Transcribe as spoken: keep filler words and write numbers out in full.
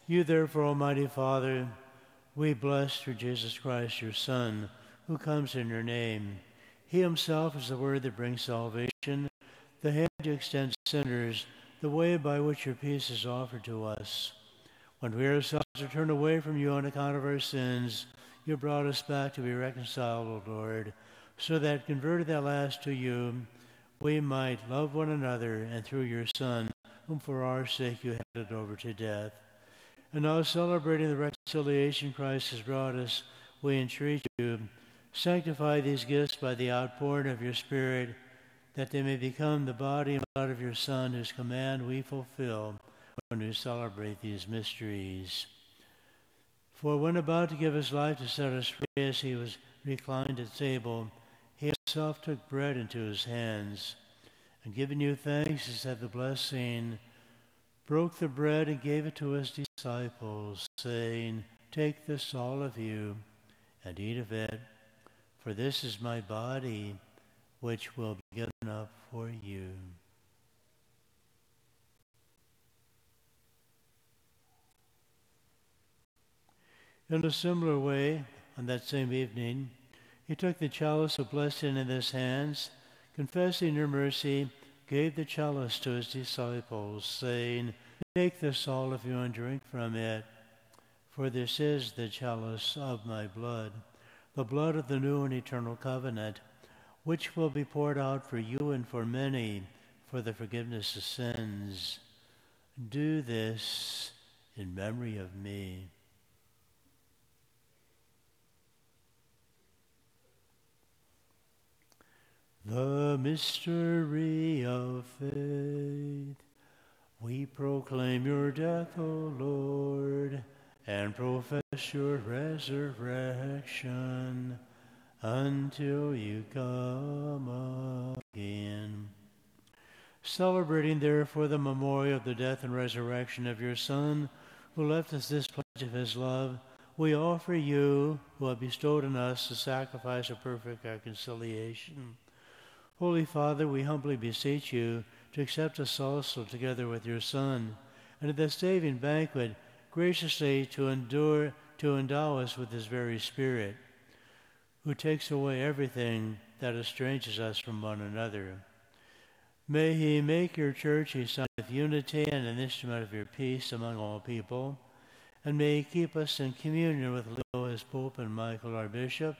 You therefore, Almighty Father, we bless through Jesus Christ, your Son, who comes in your name. He himself is the word that brings salvation, the hand you extend to sinners, the way by which your peace is offered to us. When we ourselves are turned away from you on account of our sins, you brought us back to be reconciled, O Lord, so that, converted at last to you, we might love one another, and through your Son, whom for our sake you handed over to death. And now, celebrating the reconciliation Christ has brought us, we entreat you, sanctify these gifts by the outpouring of your Spirit, that they may become the body and blood of your Son, whose command we fulfill when we celebrate these mysteries. For when about to give his life to set us free, as he was reclined at table, he himself took bread into his hands, and giving you thanks, he said the blessing, broke the bread and gave it to his disciples, saying, "Take this, all of you, and eat of it, for this is my body, which will be given up for you." In a similar way, on that same evening, he took the chalice of blessing in his hands, confessing your mercy, gave the chalice to his disciples, saying, "Take this, all of you, and drink from it, for this is the chalice of my blood, the blood of the new and eternal covenant, which will be poured out for you and for many for the forgiveness of sins. Do this in memory of me." The mystery of faith. We proclaim your death, O Lord, and profess your resurrection until you come again. Celebrating therefore the memorial of the death and resurrection of your Son, who left us this pledge of his love, we offer you, who have bestowed on us the sacrifice of perfect reconciliation. Holy Father, we humbly beseech you to accept us also together with your Son, and at the saving banquet graciously to endure to endow us with his very Spirit, who takes away everything that estranges us from one another. May he make your church a sign of unity and an instrument of your peace among all people, and may he keep us in communion with Leo as Pope and Michael our Bishop,